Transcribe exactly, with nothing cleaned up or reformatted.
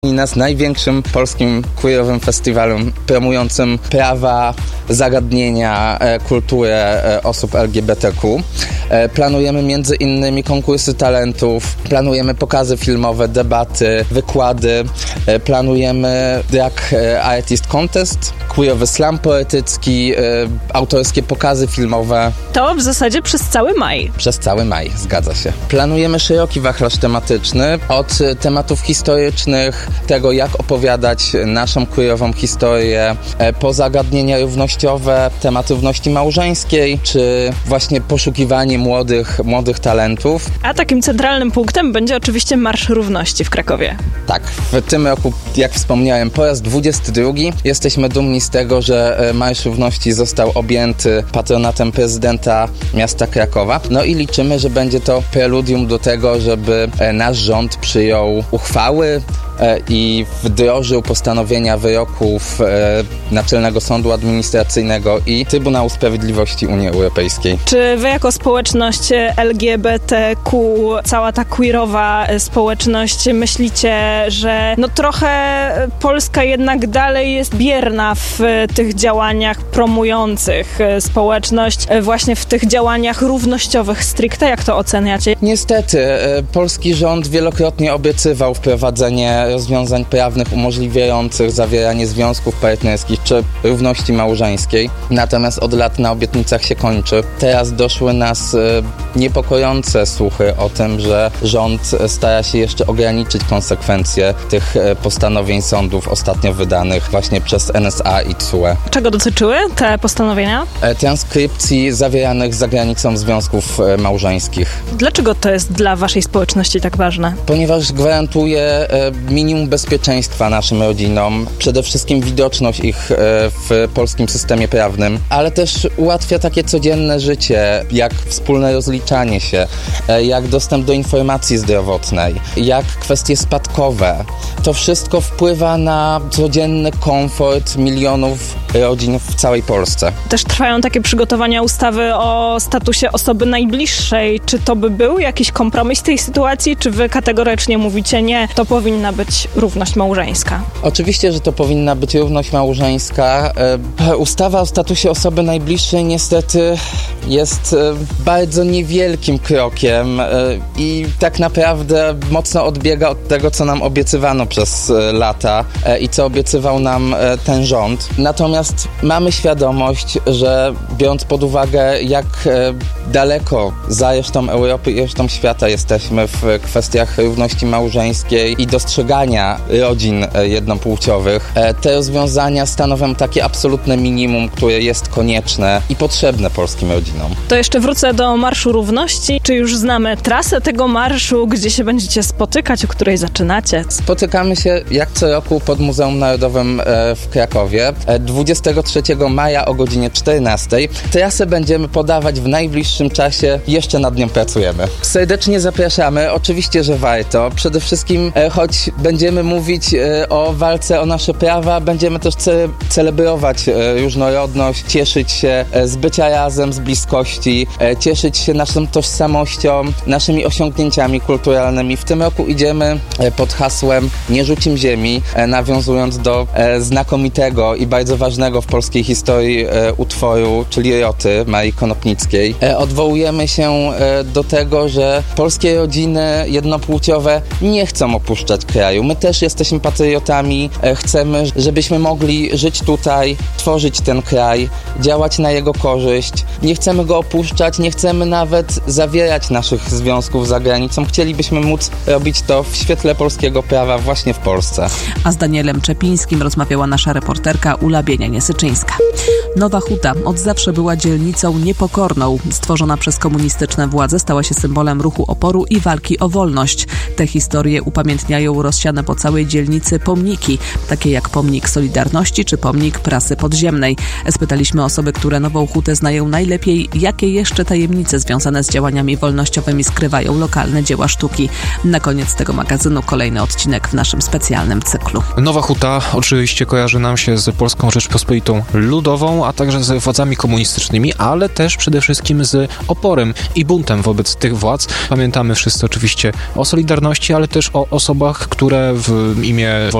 nas największym polskim queerowym festiwalem promującym prawa, zagadnienia, kulturę osób L G B T Q. Planujemy między innymi konkursy talentów, planujemy pokazy filmowe, debaty, wykłady, planujemy Drag Artist Contest, queerowy slam poetycki, autorskie pokazy filmowe. To w zasadzie przez cały maj. Przez cały maj, zgadza się. Planujemy szeroki wachlarz tematyczny, od tematów historycznych, tego jak opowiadać naszą queerową historię, po zagadnienia równościowe, temat równości małżeńskiej, czy właśnie poszukiwanie młodych, młodych talentów. A takim centralnym punktem będzie oczywiście Marsz Równości w Krakowie. Tak, w tym roku, jak wspomniałem, po raz dwudziesty drugi. Jesteśmy dumni z tego, że Marsz Równości został objęty patronatem prezydenta miasta Krakowa. No i liczymy, że będzie to preludium do tego, żeby nasz rząd przyjął uchwały i wdrożył postanowienia wyroków Naczelnego Sądu Administracyjnego i Trybunału Sprawiedliwości Unii Europejskiej. Czy wy jako społeczność L G B T Q, cała ta queerowa społeczność, myślicie, że no trochę Polska jednak dalej jest bierna w tych działaniach promujących społeczność, właśnie w tych działaniach równościowych stricte? Jak to oceniacie? Niestety, polski rząd wielokrotnie obiecywał wprowadzenie rozwiązań prawnych umożliwiających zawieranie związków partnerskich czy równości małżeńskiej. Natomiast od lat na obietnicach się kończy. Teraz doszły nas niepokojące słuchy o tym, że rząd stara się jeszcze ograniczyć konsekwencje tych postanowień sądów ostatnio wydanych właśnie przez N S A i T S U E. Czego dotyczyły te postanowienia? Transkrypcji zawieranych za granicą związków małżeńskich. Dlaczego to jest dla waszej społeczności tak ważne? Ponieważ gwarantuje minimum bezpieczeństwa naszym rodzinom, przede wszystkim widoczność ich w polskim systemie prawnym, ale też ułatwia takie codzienne życie, jak wspólne rozliczanie się, jak dostęp do informacji zdrowotnej, jak kwestie spadkowe. To wszystko wpływa na codzienny komfort milionów rodzin w całej Polsce. Też trwają takie przygotowania ustawy o statusie osoby najbliższej. Czy to by był jakiś kompromis w tej sytuacji, czy wy kategorycznie mówicie nie, to powinna być równość małżeńska? Oczywiście, że to powinna być równość małżeńska. E, ustawa o statusie osoby najbliższej niestety jest e, bardzo niewielkim krokiem e, i tak naprawdę mocno odbiega od tego, co nam obiecywano przez e, lata e, i co obiecywał nam e, ten rząd. Natomiast mamy świadomość, że biorąc pod uwagę, jak e, daleko za resztą Europy i resztą świata jesteśmy w kwestiach równości małżeńskiej i dostrzegania rodzin jednopłciowych, te rozwiązania stanowią takie absolutne minimum, które jest konieczne i potrzebne polskim rodzinom. To jeszcze wrócę do Marszu Równości. Czy już znamy trasę tego marszu, gdzie się będziecie spotykać, o której zaczynacie? Spotykamy się jak co roku pod Muzeum Narodowym w Krakowie dwudziestego trzeciego maja o godzinie czternastej. Trasę będziemy podawać w najbliższym czasie. Jeszcze nad nią pracujemy. Serdecznie zapraszamy. Oczywiście, że warto. Przede wszystkim, choć będziemy mówić o walce o nasze prawa, będziemy też ce- celebrować różnorodność, cieszyć się z bycia razem, z bliskości, cieszyć się naszą tożsamością, naszymi osiągnięciami kulturalnymi. W tym roku idziemy pod hasłem Nie rzucim ziemi, nawiązując do znakomitego i bardzo ważnego w polskiej historii utworu, czyli Roty Marii Konopnickiej. Odwołujemy się do tego, że polskie rodziny jednopłciowe nie chcą opuszczać kraju. My też jesteśmy patriotami, chcemy, żebyśmy mogli żyć tutaj, tworzyć ten kraj, działać na jego korzyść. Nie chcemy go opuszczać, nie chcemy nawet zawierać naszych związków za granicą. Chcielibyśmy móc robić to w świetle polskiego prawa właśnie w Polsce. A z Danielem Czepińskim rozmawiała nasza reporterka Ula Bienia-Niesyczyńska. Nowa Huta od zawsze była dzielnicą niepokorną. Stworzona przez komunistyczne władze stała się symbolem ruchu oporu i walki o wolność. Te historie upamiętniają rozsiane po całej dzielnicy pomniki, takie jak pomnik Solidarności czy pomnik Prasy Podziemnej. Spytaliśmy osoby, które Nową Hutę znają najlepiej, jakie jeszcze tajemnice związane z działaniami wolnościowymi skrywają lokalne dzieła sztuki. Na koniec tego magazynu kolejny odcinek w naszym specjalnym cyklu. Nowa Huta oczywiście kojarzy nam się z Polską Rzeczpospolitą Ludową, a także z władzami komunistycznymi, ale też przede wszystkim z oporem i buntem wobec tych władz. Pamiętamy wszyscy oczywiście o Solidarności, ale też o osobach, które w imię